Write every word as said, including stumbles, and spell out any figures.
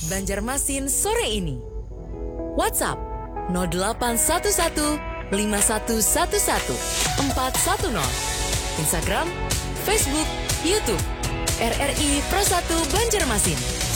Banjarmasin sore ini. WhatsApp nol delapan satu satu lima satu satu satu empat satu nol. Instagram, Facebook, YouTube R R I Pro satu Banjarmasin.